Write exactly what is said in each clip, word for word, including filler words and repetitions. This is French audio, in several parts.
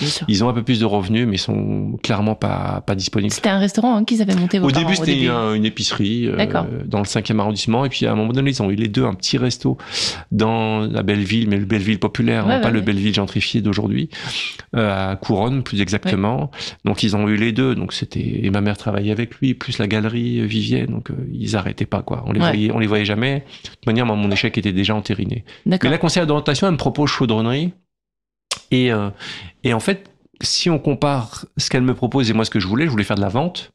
bien sûr. Ils ont un peu plus de revenus, mais ils sont clairement pas, pas disponibles. C'était un restaurant hein, qu'ils avaient monté vos Au parents, début, c'était au début. Une, une épicerie euh, dans le cinquième arrondissement. Et puis, à un moment donné, ils ont eu les deux un petit resto dans la Belleville, mais le Belleville populaire, ouais, hein, ouais, pas ouais. le Belleville gentrifié d'aujourd'hui, euh, à Couronne, plus exactement. Ouais. Donc, ils ont eu les deux. Donc, c'était... Et ma mère travaillait avec lui, plus la galerie Vivienne. Donc, euh, ils arrêtaient pas, quoi. On les, ouais. voyait, on les voyait jamais. De toute manière, moi, mon échec était déjà entériné. D'accord. Mais la conseillère d'orientation, elle me propose chaudronnerie. Et, euh, et en fait, si on compare ce qu'elle me propose et moi ce que je voulais, je voulais faire de la vente.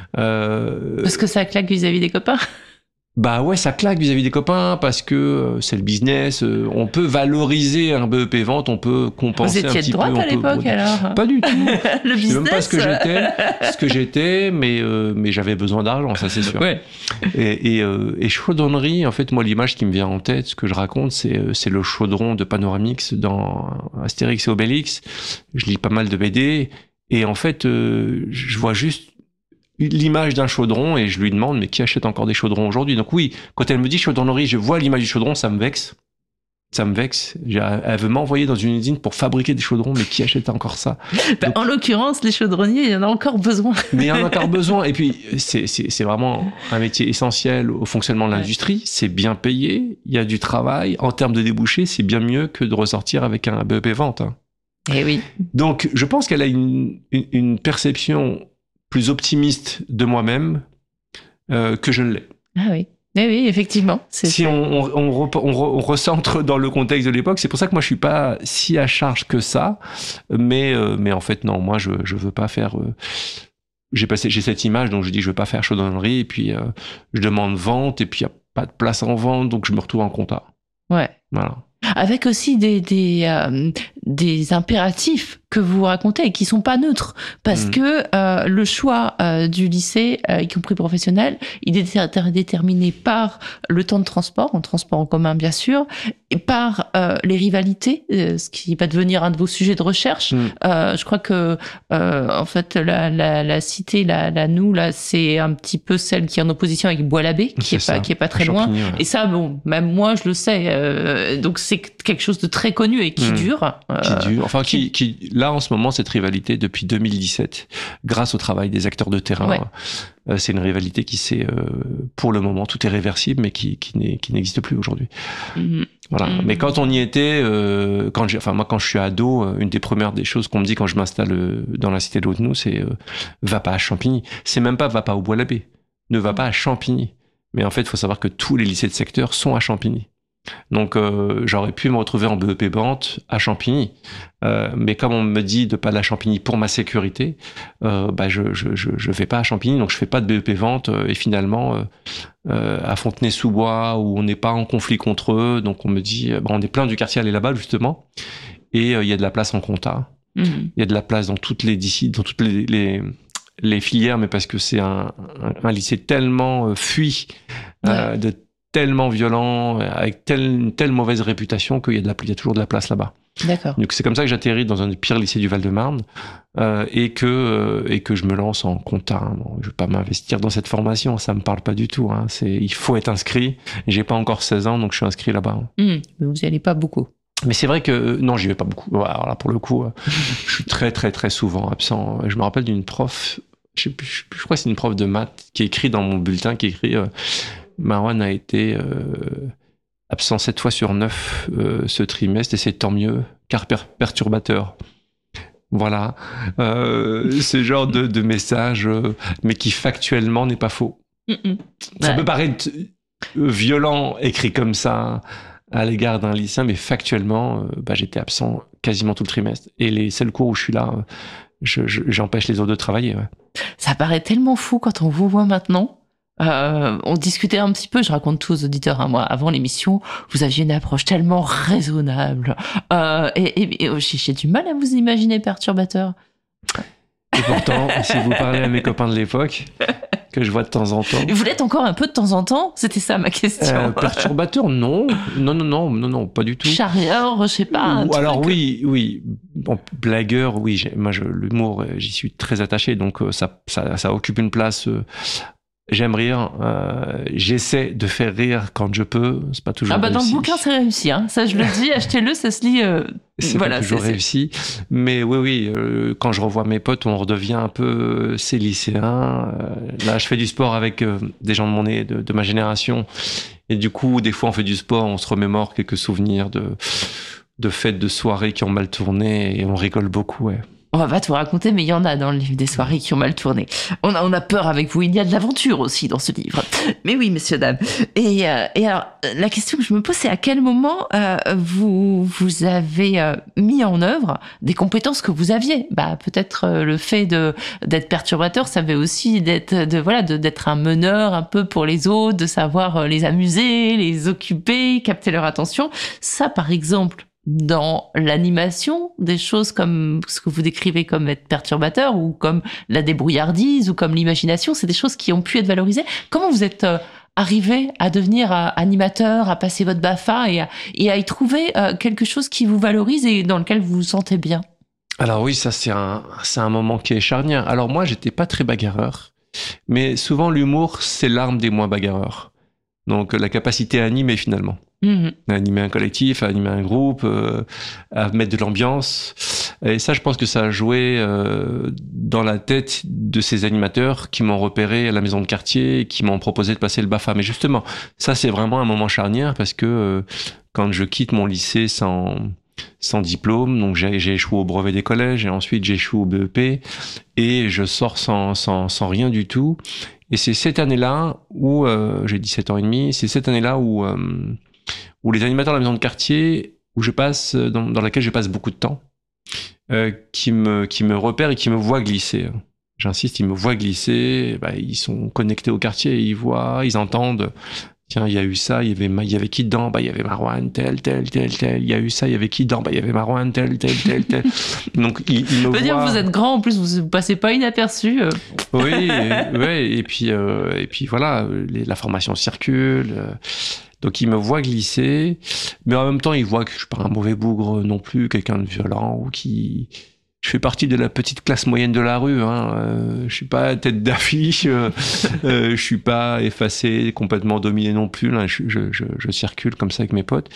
Euh... Parce que ça claque vis-à-vis des copains. Bah ouais, ça claque vis-à-vis des copains parce que euh, c'est le business. Euh, on peut valoriser un B E P vente, on peut compenser un petit peu. Vous étiez de droite à l'époque peut... alors? Pas du tout. Le je business. sais même pas ce que j'étais, ce que j'étais, mais euh, mais j'avais besoin d'argent, ça c'est sûr. Ouais. Et et, euh, et chaudronnerie, en fait, moi l'image qui me vient en tête, ce que je raconte, c'est c'est le chaudron de Panoramix dans Astérix et Obélix. Je lis pas mal de B D et en fait, euh, je vois juste l'image d'un chaudron et je lui demande mais qui achète encore des chaudrons aujourd'hui? Donc oui, quand elle me dit chaudronnerie, je vois l'image du chaudron, ça me vexe. Ça me vexe. Elle veut m'envoyer dans une usine pour fabriquer des chaudrons, mais qui achète encore ça? Bah, donc, en l'occurrence, les chaudronniers, il y en a encore besoin. Mais il y en a encore besoin. Et puis, c'est, c'est, c'est vraiment un métier essentiel au fonctionnement de l'industrie. Ouais. C'est bien payé, il y a du travail. En termes de débouchés, c'est bien mieux que de ressortir avec un B E P vente. Hein. Eh oui. Donc, je pense qu'elle a une, une, une perception plus optimiste de moi-même euh, que je ne l'ai. Ah oui, eh oui, effectivement. C'est si on, on, on, re, on, re, on recentre dans le contexte de l'époque, c'est pour ça que moi je suis pas si à charge que ça, mais euh, mais en fait non, moi je je veux pas faire. Euh, j'ai passé j'ai cette image donc je dis je veux pas faire chaudronnerie et puis euh, je demande vente et puis il y a pas de place en vente donc je me retrouve en compta. Ouais. Voilà. Avec aussi des des euh, des impératifs que vous racontez et qui sont pas neutres parce mmh. que euh, le choix euh, du lycée, euh, y compris professionnel, il est déterminé par le temps de transport, en transport en commun bien sûr, et par euh, les rivalités, euh, ce qui va devenir un de vos sujets de recherche. Mmh. Euh, je crois que euh, en fait la la, la cité, la la nous là, c'est un petit peu celle qui est en opposition avec Bois-l'Abbé, qui est, est pas qui est pas très loin. Ouais. Et ça, bon, même moi je le sais. Euh, donc c'est quelque chose de très connu et qui mmh. dure. Euh, qui dure. Enfin qui, qui qui là en ce moment cette rivalité depuis deux mille dix-sept grâce au travail des acteurs de terrain ouais. euh, c'est une rivalité qui s'est euh, pour le moment tout est réversible mais qui qui n'est qui n'existe plus aujourd'hui. Mmh. Voilà. Mmh. Mais quand on y était euh, quand j'ai enfin moi quand je suis ado une des premières des choses qu'on me dit quand je m'installe euh, dans la cité de Haute-Nou c'est euh, va pas à Champigny. C'est même pas va pas au Bois-l'Abbé. Ne va pas à Champigny. Mais en fait, il faut savoir que tous les lycées de secteur sont à Champigny. Donc, euh, j'aurais pu me retrouver en B E P vente à Champigny. Euh, mais comme on me dit de pas aller à Champigny pour ma sécurité, euh, bah je, je, je, je vais pas à Champigny, donc je fais pas de B E P vente. Euh, et finalement, euh, euh, à Fontenay-sous-Bois, où on n'est pas en conflit contre eux, donc on me dit, bah, on est plein du quartier à aller là-bas, justement. Et il euh, y a de la place en compta. Il mmh. y a de la place dans toutes les, dans toutes les, les, les filières, mais parce que c'est un, un, un lycée tellement euh, fui, ouais. euh, de tellement violent, avec telle, une telle mauvaise réputation qu'il y a, de la, il y a toujours de la place là-bas. D'accord. Donc c'est comme ça que j'atterris dans un des pires lycées du Val-de-Marne euh, et, que, euh, et que je me lance en compta. Bon, je ne vais pas m'investir dans cette formation, ça ne me parle pas du tout. Hein. C'est, il faut être inscrit. J'ai pas encore seize ans, donc je suis inscrit là-bas. Mmh, mais vous n'y allez pas beaucoup. Mais c'est vrai que non, j'y vais pas beaucoup. Alors là, pour le coup, je suis très très très souvent absent. Je me rappelle d'une prof, je sais plus, je crois que c'est une prof de maths qui écrit dans mon bulletin, qui écrit euh, Marwan a été euh, absent sept fois sur neuf euh, ce trimestre et c'est tant mieux car per- perturbateur. Voilà, euh, ce genre de, de message, euh, mais qui factuellement n'est pas faux. Mm-mm. Ça ouais. peut paraître violent écrit comme ça à l'égard d'un lycéen, mais factuellement, euh, bah, j'étais absent quasiment tout le trimestre. Et les seuls cours où je suis là, euh, je, je, j'empêche les autres de travailler. Ouais. Ça paraît tellement fou quand on vous voit maintenant. Euh, on discutait un petit peu, je raconte tout aux auditeurs, hein, moi, avant l'émission, vous aviez une approche tellement raisonnable. Euh, et, et, et j'ai, j'ai du mal à vous imaginer perturbateur. Et pourtant, si vous parlez à mes copains de l'époque, que je vois de temps en temps. Vous l'êtes encore un peu de temps en temps? C'était ça ma question. Euh, perturbateur, non. Non, non, non, non, non, pas du tout. Charrieur, je sais pas. Ou alors oui, oui. Bon, blagueur, oui. J'ai, moi, je, l'humour, j'y suis très attaché, donc ça, ça, ça occupe une place. Euh, J'aime rire. Euh, j'essaie de faire rire quand je peux. C'est pas toujours ah bah réussi. Dans le bouquin, c'est réussi. Hein. Ça, je le dis. Achetez-le, ça se lit. Euh, c'est voilà, pas toujours c'est, réussi. Mais oui, oui. Euh, quand je revois mes potes, on redevient un peu euh, ces lycéens. Euh, là, je fais du sport avec euh, des gens de mon de, de ma génération. Et du coup, des fois, on fait du sport, on se remémore quelques souvenirs de de fêtes, de soirées qui ont mal tourné, et on rigole beaucoup. Ouais. On va pas tout raconter, mais il y en a dans le livre des soirées qui ont mal tourné. On a, on a peur avec vous. Il y a de l'aventure aussi dans ce livre. Mais oui, messieurs, dames. Et, euh, et alors, la question que je me pose, c'est à quel moment euh, vous, vous avez euh, mis en œuvre des compétences que vous aviez. Bah, peut-être euh, le fait de, d'être perturbateur, ça veut aussi d'être, de, voilà, de, d'être un meneur un peu pour les autres, de savoir euh, les amuser, les occuper, capter leur attention. Ça, par exemple, dans l'animation, des choses comme ce que vous décrivez comme être perturbateur ou comme la débrouillardise ou comme l'imagination, c'est des choses qui ont pu être valorisées. Comment vous êtes euh, arrivé à devenir euh, animateur, à passer votre B A F A et à, et à y trouver euh, quelque chose qui vous valorise et dans lequel vous vous sentez bien? Alors oui, ça c'est un, c'est un moment qui est charnière. Alors moi, j'étais pas très bagarreur, mais souvent l'humour, c'est l'arme des moins bagarreurs. Donc la capacité à animer finalement. Mmh. À animer un collectif, à animer un groupe, euh, à mettre de l'ambiance. Et ça, je pense que ça a joué euh, dans la tête de ces animateurs qui m'ont repéré à la maison de quartier et qui m'ont proposé de passer le B A F A. Mais justement, ça, c'est vraiment un moment charnière parce que euh, quand je quitte mon lycée sans, sans diplôme, donc j'ai, j'ai échoué au brevet des collèges et ensuite j'ai échoué au B E P et je sors sans, sans, sans rien du tout. Et c'est cette année-là où, euh, j'ai dix-sept ans et demi, c'est cette année-là où... Euh, où les animateurs de la maison de quartier, où je passe, dans, dans laquelle je passe beaucoup de temps, euh, qui me, qui me repèrent et qui me voient glisser. J'insiste, ils me voient glisser, bah, ils sont connectés au quartier, ils voient, ils entendent, tiens, il y a eu ça, il y avait, il y avait qui dedans? Bah, il y avait Marouane, tel, tel, tel, tel, il y a eu ça, il y avait qui dedans? Bah, il y avait Marouane, tel, tel, tel, tel. Donc, ils, ils me voient. Je veux dire, vous êtes grand, en plus, vous ne passez pas inaperçu. Euh. Oui, et, ouais, et puis, euh, et puis voilà, les, la formation circule, euh, donc il me voit glisser, mais en même temps il voit que je suis pas un mauvais bougre non plus, quelqu'un de violent ou qui... Je fais partie de la petite classe moyenne de la rue. Hein. Euh, je suis pas tête d'affiche, euh, euh, je suis pas effacé, complètement dominé non plus. Là, je, je, je, je circule comme ça avec mes potes.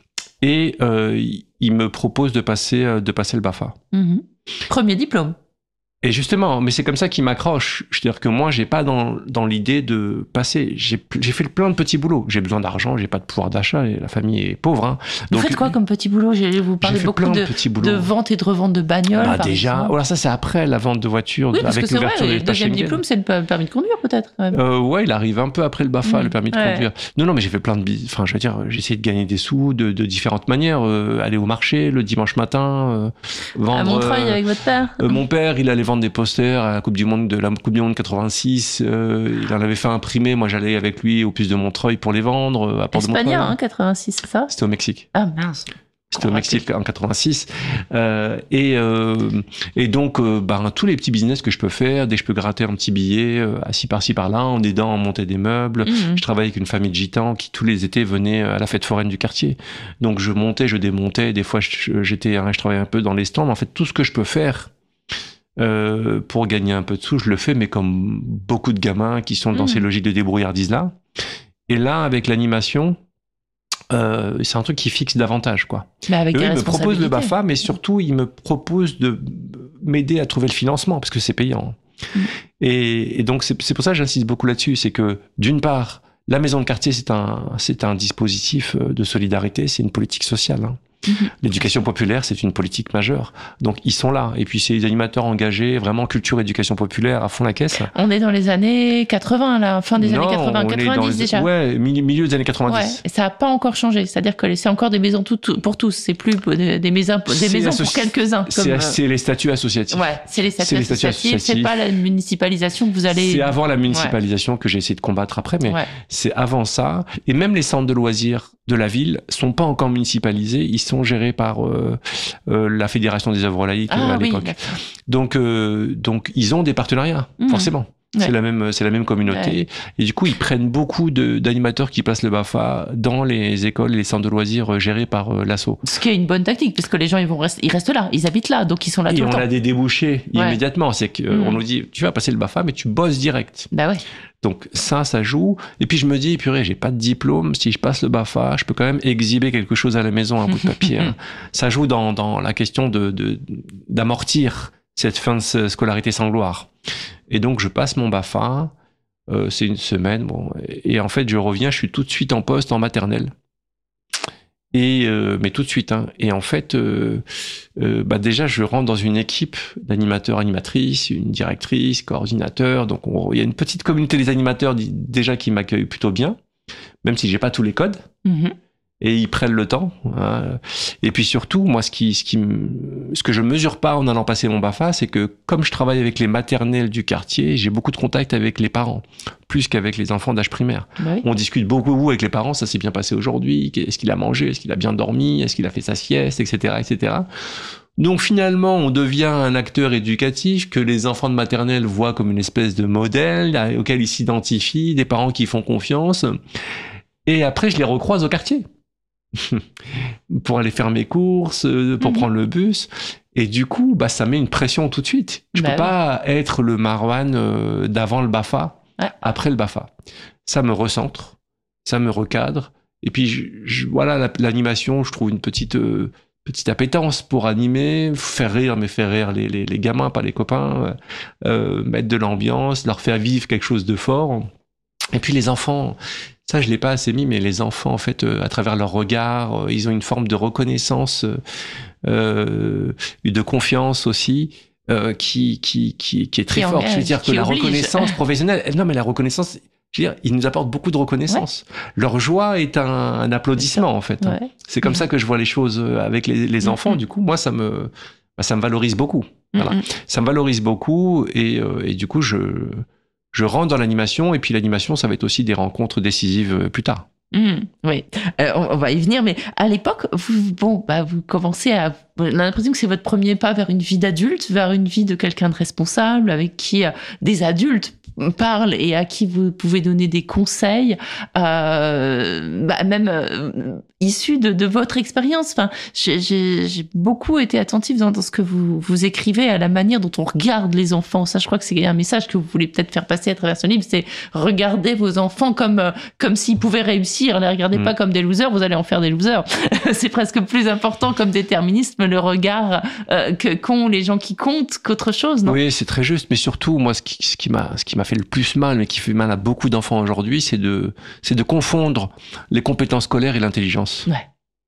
Et euh, il me propose de passer, de passer le B A F A. Mmh. Premier diplôme. Et justement, mais c'est comme ça qu'il m'accroche. Je veux dire que moi, j'ai pas dans, dans l'idée de passer. J'ai, j'ai fait plein de petits boulots. J'ai besoin d'argent, j'ai pas de pouvoir d'achat et la famille est pauvre. Hein. Donc, vous faites quoi comme petit boulot? Vous parlez beaucoup de, de, de vente et de revente de bagnoles. Bah, déjà, alors ça c'est après la vente de voitures, oui, parce avec que c'est l'ouverture vrai, de le deuxième Schengen. diplôme, c'est le permis de conduire peut-être. Quand même. Euh, ouais, il arrive un peu après le B A F A, mmh, le permis de ouais. conduire. Non, non, mais j'ai fait plein de, enfin, je veux dire, j'ai essayé de gagner des sous de, de différentes manières. Euh, aller au marché le dimanche matin, euh, vendre. À Montreuil euh, avec votre père. Euh, mon père, il allait vendre des posters à la Coupe du Monde de la Coupe du Monde quatre-vingt-six. Euh, il en avait fait imprimer. Moi, j'allais avec lui au puce de Montreuil pour les vendre. À Port de Montreuil. Espagnol, hein, quatre-vingt-six, c'est ça? C'était au Mexique. Ah mince. C'était au Mexique en quatre-vingt-six. Euh, et, euh, et donc, euh, bah, tous les petits business que je peux faire, dès que je peux gratter un petit billet, euh, assis par-ci par-là, en aidant à monter des meubles. Mmh. Je travaillais avec une famille de gitans qui, tous les étés, venaient à la fête foraine du quartier. Donc, je montais, je démontais. Des fois, je, j'étais, je travaillais un peu dans les stands. En fait, tout ce que je peux faire euh, pour gagner un peu de sous, je le fais, mais comme beaucoup de gamins qui sont dans mmh. ces logiques de débrouillardise-là. Et là, avec l'animation... Euh, c'est un truc qui fixe davantage, quoi. Mais avec Eux, des il me propose le B A F A, mais surtout, il me propose de m'aider à trouver le financement, parce que c'est payant. Mmh. Et, et donc, c'est, c'est pour ça que j'insiste beaucoup là-dessus. C'est que, d'une part, la maison de quartier, c'est un, c'est un dispositif de solidarité, c'est une politique sociale. Hein. Mmh. L'éducation populaire, c'est une politique majeure. Donc, ils sont là. Et puis, c'est des animateurs engagés, vraiment culture, éducation populaire, à fond la caisse. On est dans les années quatre-vingts, là, fin des non, années quatre-vingts, quatre-vingt-dix les, déjà. Ouais, milieu des années quatre-vingt-dix. Ouais, et ça n'a pas encore changé. C'est-à-dire que c'est encore des maisons tout, tout, pour tous. C'est plus des maisons, des maisons associ... pour quelques-uns. Comme, c'est, c'est les statuts associatifs. Ouais, c'est les statuts, c'est les associatifs. statuts associatifs. C'est pas la municipalisation que vous allez... C'est avant la municipalisation ouais. que j'ai essayé de combattre après, mais ouais. c'est avant ça. Et même les centres de loisirs de la ville sont pas encore municipalisés. Ils sont gérés par euh, euh, la Fédération des œuvres laïques ah, à l'époque. Oui, donc, euh, donc, ils ont des partenariats, mmh. forcément. Ouais. C'est la même, c'est la même communauté. Ouais. Et du coup, ils prennent beaucoup de, d'animateurs qui passent le BAFA dans les écoles et les centres de loisirs gérés par euh, l'asso. Ce qui est une bonne tactique, puisque les gens, ils vont rester, ils restent là, ils habitent là, donc ils sont là et tout le temps. Et on a des débouchés ouais. immédiatement. C'est qu'on mmh. nous dit, tu vas passer le BAFA, mais tu bosses direct. Bah ouais. Donc ça, ça joue. Et puis je me dis, purée, j'ai pas de diplôme. Si je passe le BAFA, je peux quand même exhiber quelque chose à la maison, un bout de papier. Hein. Ça joue dans, dans la question de, de, d'amortir cette fin de scolarité sans gloire. Et donc je passe mon BAFA. Euh, c'est une semaine, bon, et, et en fait, je reviens, je suis tout de suite en poste en maternelle. Et, euh, mais tout de suite, hein. Et en fait, euh, euh, bah déjà, je rentre dans une équipe d'animateurs, animatrices, une directrice, coordinateur. Donc, il y a une petite communauté des animateurs déjà qui m'accueillent plutôt bien, même si j'ai pas tous les codes. Mm-hmm. Et ils prennent le temps. Hein. Et puis surtout, moi, ce qui, ce qui, ce que je mesure pas en allant passer mon BAFA, c'est que comme je travaille avec les maternelles du quartier, j'ai beaucoup de contact avec les parents, plus qu'avec les enfants d'âge primaire. Oui. On discute beaucoup avec les parents. Ça s'est bien passé aujourd'hui. Est-ce qu'il a mangé? Est-ce qu'il a bien dormi? Est-ce qu'il a fait sa sieste, et cetera, et cetera. Donc finalement, on devient un acteur éducatif que les enfants de maternelle voient comme une espèce de modèle auquel ils s'identifient, des parents qui font confiance. Et après, je les recroise au quartier. pour aller faire mes courses, pour mmh. prendre le bus. Et du coup, bah, ça met une pression tout de suite. Je bah peux oui. pas être le Marwan euh, d'avant le BAFA, ouais. après le BAFA. Ça me recentre, ça me recadre. Et puis, je, je, voilà, la, l'animation, je trouve une petite, euh, petite appétence pour animer, faire rire, mais faire rire les, les, les gamins, pas les copains, euh, mettre de l'ambiance, leur faire vivre quelque chose de fort. Et puis, les enfants... Ça, je l'ai pas assez mis, mais les enfants, en fait, euh, à travers leur regard, euh, ils ont une forme de reconnaissance, euh, de confiance aussi, euh, qui, qui, qui, qui est très forte. Je veux dire que la oblige. reconnaissance professionnelle, non, mais la reconnaissance, je veux dire, ils nous apportent beaucoup de reconnaissance. Ouais. Leur joie est un, un applaudissement, en fait. Ouais. C'est comme mmh. ça que je vois les choses avec les, les enfants. Mmh. Du coup, moi, ça me, ça me valorise beaucoup. Mmh. Voilà. Ça me valorise beaucoup et, euh, et du coup, je... Je rentre dans l'animation, et puis l'animation, ça va être aussi des rencontres décisives plus tard. Mmh, oui, euh, on, on va y venir, mais à l'époque, vous, bon, bah, vous commencez à... On a l'impression que c'est votre premier pas vers une vie d'adulte, vers une vie de quelqu'un de responsable, avec qui euh, des adultes parlent et à qui vous pouvez donner des conseils, euh, bah, même euh, issus de, de votre expérience. Enfin, j'ai, j'ai, j'ai beaucoup été attentive dans, dans ce que vous, vous écrivez, à la manière dont on regarde les enfants. Ça, je crois que c'est un message que vous voulez peut-être faire passer à travers ce livre, c'est regarder vos enfants comme, euh, comme s'ils pouvaient réussir. Ne les regardez mmh. pas comme des losers, vous allez en faire des losers. C'est presque plus important comme déterminisme, le regard euh, que, qu'ont les gens qui comptent qu'autre chose, non? Oui, c'est très juste, mais surtout, moi, ce qui, ce qui m'a, ce qui m'a fait le plus mal, mais qui fait mal à beaucoup d'enfants aujourd'hui, c'est de, c'est de confondre les compétences scolaires et l'intelligence. Ouais.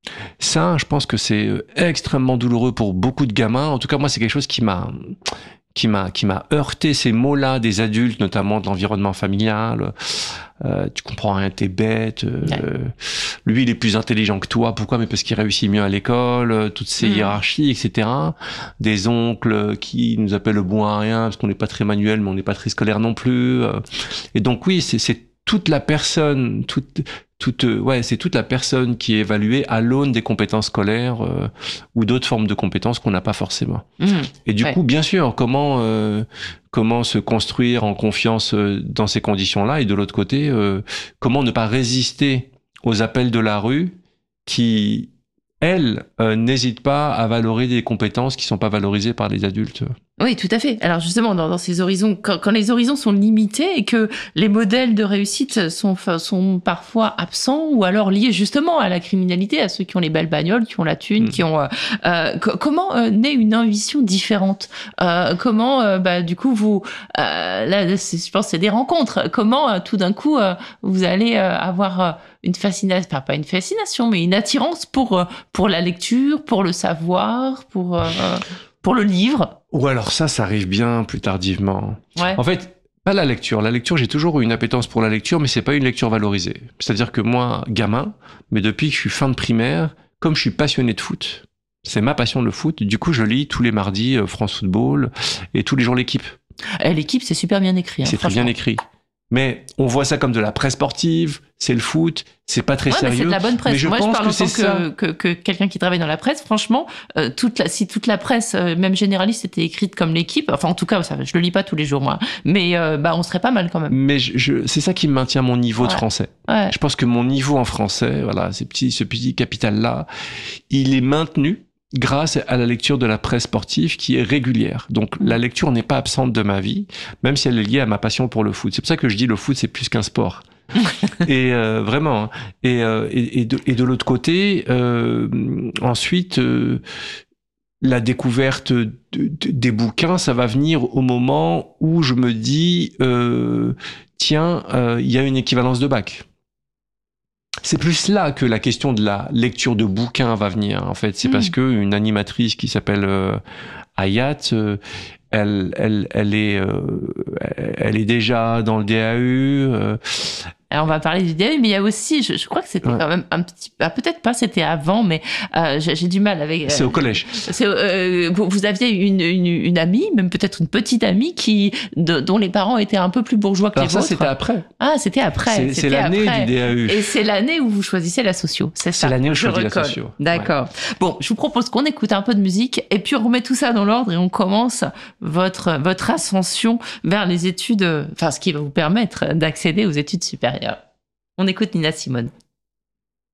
Ça, je pense que c'est extrêmement douloureux pour beaucoup de gamins. En tout cas, moi, c'est quelque chose qui m'a, qui m'a, qui m'a heurté, ces mots-là des adultes, notamment de l'environnement familial. Euh, tu comprends rien, t'es bête. Euh, ouais. Lui, il est plus intelligent que toi. Pourquoi? Mais parce qu'il réussit mieux à l'école. Toutes ces mmh. hiérarchies, et cetera. Des oncles qui nous appellent le bon à rien parce qu'on n'est pas très manuel, mais on n'est pas très scolaire non plus. Et donc oui, c'est, c'est toute la personne, toute, toute, ouais, c'est toute la personne qui est évaluée à l'aune des compétences scolaires euh, ou d'autres formes de compétences qu'on n'a pas forcément. Mmh. Et du ouais. coup, bien sûr, comment euh, comment se construire en confiance dans ces conditions-là, et de l'autre côté, euh, comment ne pas résister aux appels de la rue qui, elles, euh, n'hésitent pas à valoriser des compétences qui sont pas valorisées par les adultes. Oui, tout à fait. Alors justement, dans, dans ces horizons, quand, quand les horizons sont limités et que les modèles de réussite sont, sont parfois absents ou alors liés justement à la criminalité, à ceux qui ont les belles bagnoles, qui ont la thune, mmh. qui ont... Euh, euh, co- comment euh, naît une ambition différente euh, Comment, euh, bah, du coup, vous... Euh, là, c'est, je pense que c'est des rencontres. Comment, euh, tout d'un coup, euh, vous allez euh, avoir... Euh, une fascination, enfin pas une fascination, mais une attirance pour, pour la lecture, pour le savoir, pour, euh, pour le livre. Ou alors ça, ça arrive bien plus tardivement. Ouais. En fait, pas la lecture. La lecture, j'ai toujours eu une appétence pour la lecture, mais c'est pas une lecture valorisée. C'est-à-dire que moi, gamin, mais depuis que je suis fin de primaire, comme je suis passionné de foot, c'est ma passion le foot, du coup je lis tous les mardis euh, France Football et tous les jours l'équipe. Et l'équipe, c'est super bien écrit. Hein, c'est très bien écrit. Mais on voit ça comme de la presse sportive, c'est le foot, c'est pas très ouais, sérieux. Mais c'est de la bonne presse. Mais je Moi, pense je parle que en tant c'est ça. que, que, que quelqu'un qui travaille dans la presse. Franchement, euh, toute la, si toute la presse, euh, même généraliste, était écrite comme l'équipe, enfin, en tout cas, ça, je le lis pas tous les jours, moi, mais euh, bah, on serait pas mal quand même. Mais je, je, c'est ça qui me maintient mon niveau ouais. de français. Ouais. Je pense que mon niveau en français, voilà, ces petits, ce petit capital-là, il est maintenu grâce à la lecture de la presse sportive qui est régulière. Donc la lecture n'est pas absente de ma vie, même si elle est liée à ma passion pour le foot. C'est pour ça que je dis le foot, c'est plus qu'un sport. et euh, vraiment. Et, euh, et, et de, et de l'autre côté, euh, ensuite, euh, la découverte de, de, des bouquins, ça va venir au moment où je me dis, euh, tiens, euh, il y a une équivalence de bac. C'est plus là que la question de la lecture de bouquins va venir, en fait. C'est mmh. parce que une animatrice qui s'appelle euh, Hayat, euh, elle, elle, elle est, euh, elle est déjà dans le D A U. Euh, Alors on va parler du D A U, mais il y a aussi, je, je crois que c'était ouais. quand même un petit, ah, peut-être pas, c'était avant, mais euh, j'ai, j'ai du mal avec. Euh, c'est au collège. C'est, euh, vous, vous aviez une, une, une amie, même peut-être une petite amie qui, de, dont les parents étaient un peu plus bourgeois que Alors les ça, vôtres. C'était après. Ah, c'était après. C'est, c'était c'est l'année après. du D A U. Et c'est l'année où vous choisissez la socio, c'est ça. C'est l'année où je, je choisis recolle. la socio. D'accord. Ouais. Bon, je vous propose qu'on écoute un peu de musique et puis on remet tout ça dans l'ordre et on commence votre votre ascension vers les études, enfin ce qui va vous permettre d'accéder aux études supérieures. On écoute Nina Simone.